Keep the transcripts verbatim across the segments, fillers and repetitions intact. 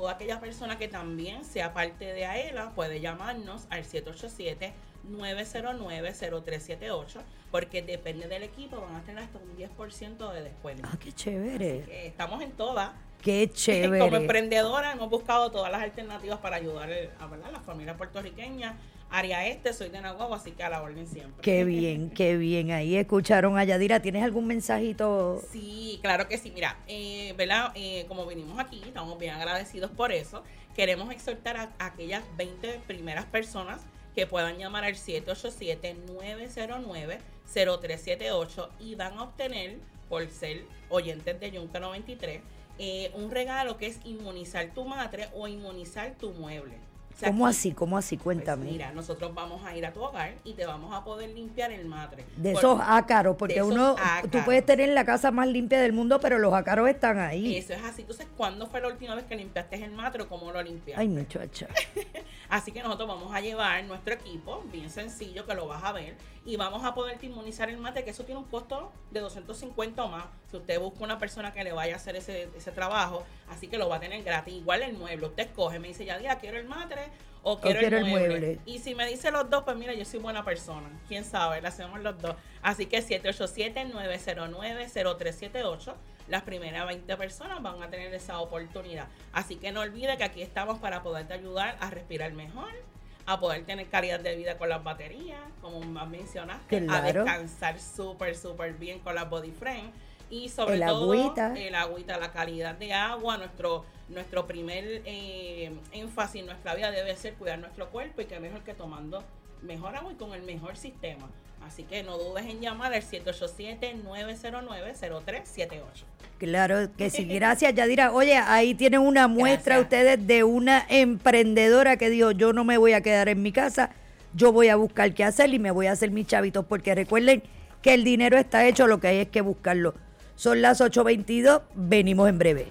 toda aquella persona que también sea parte de AELA puede llamarnos al siete ocho siete, nueve cero nueve, cero tres siete ocho, porque depende del equipo, van a tener hasta un diez por ciento de descuento. Ah, qué chévere. Así que estamos en todas. Qué chévere. Como emprendedora hemos buscado todas las alternativas para ayudar a, ¿verdad?, las familias puertorriqueñas. Área este, soy de Naguabo, así que a la orden siempre. Qué bien, qué bien. Ahí escucharon a Yadira. ¿Tienes algún mensajito? Sí, claro que sí. Mira, eh, ¿verdad? Eh, como vinimos aquí, estamos bien agradecidos por eso. Queremos exhortar a, a aquellas veinte primeras personas que puedan llamar al siete ocho siete, nueve cero nueve, cero tres siete ocho y van a obtener, por ser oyentes de Yunca noventa y tres, eh, un regalo que es inmunizar tu matre o inmunizar tu mueble. O sea, ¿Cómo aquí, así? ¿Cómo así? Cuéntame. Pues mira, nosotros vamos a ir a tu hogar y te vamos a poder limpiar el matre. De Por, esos ácaros, porque esos uno, ácaros. tú puedes tener la casa más limpia del mundo, pero los ácaros están ahí. Eso es así. Entonces, ¿cuándo fue la última vez que limpiaste el matre o cómo lo limpiaste? Ay, muchacha. Así que nosotros vamos a llevar nuestro equipo, bien sencillo, que lo vas a ver, y vamos a poder inmunizar el matre, que eso tiene un costo de doscientos cincuenta o más. Si usted busca una persona que le vaya a hacer ese, ese trabajo, así que lo va a tener gratis. Igual el mueble, usted escoge, me dice, Yadira, quiero el matre o quiero, o quiero el, el mueble. mueble. Y si me dice los dos, pues mira, yo soy buena persona. Quién sabe, lo hacemos los dos. Así que siete ocho siete, nueve cero nueve, cero tres siete ocho. Las primeras veinte personas van a tener esa oportunidad. Así que no olvide que aquí estamos para poderte ayudar a respirar mejor, a poder tener calidad de vida con las baterías, como más mencionaste, claro. a descansar súper, súper bien con las body frame. Y sobre el todo agüita. el agüita, la calidad de agua, nuestro nuestro primer eh, énfasis en nuestra vida debe ser cuidar nuestro cuerpo, y que mejor que tomando mejor agua y con el mejor sistema. Así que no dudes en llamar al siete ocho siete, nueve cero nueve, cero tres siete ocho. Claro que sí, gracias Yadira. Oye, ahí tienen una muestra Gracias. ustedes de una emprendedora que dijo, yo no me voy a quedar en mi casa, yo voy a buscar qué hacer y me voy a hacer mis chavitos, porque recuerden que el dinero está hecho, lo que hay es que buscarlo. Son las ocho veintidós, venimos en breve.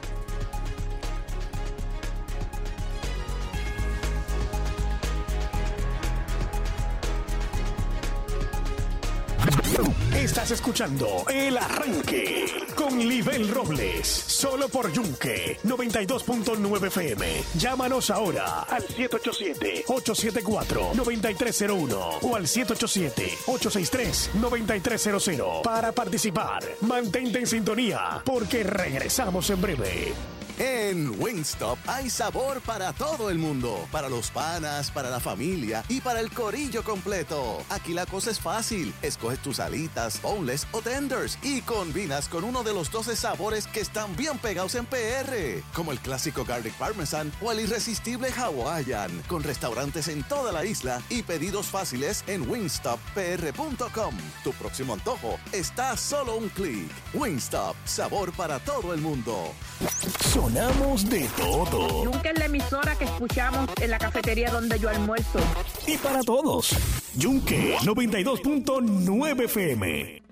Estás escuchando El Arranque con Libel Robles, solo por Yunque noventa y dos punto nueve F M. Llámanos ahora al siete ocho siete, ocho siete cuatro, nueve tres cero uno o al siete ocho siete, ocho seis tres, nueve tres cero cero para participar. Mantente en sintonía porque regresamos en breve. En Wingstop hay sabor para todo el mundo, para los panas, para la familia y para el corillo completo. Aquí la cosa es fácil, escoges tus alitas, boneless o tenders y combinas con uno de los doce sabores que están bien pegados en P R, como el clásico Garlic Parmesan o el irresistible Hawaiian, con restaurantes en toda la isla y pedidos fáciles en wingstop p r punto com. Tu próximo antojo está a solo un clic. Wingstop, sabor para todo el mundo. Sonamos de todo. Nunca es la emisora que escuchamos en la cafetería donde yo almuerzo. Y para todos. Yunque noventa y dos punto nueve F M.